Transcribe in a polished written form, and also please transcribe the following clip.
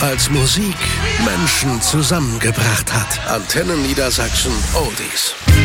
Als Musik Menschen zusammengebracht hat. Antennen Niedersachsen Oldies.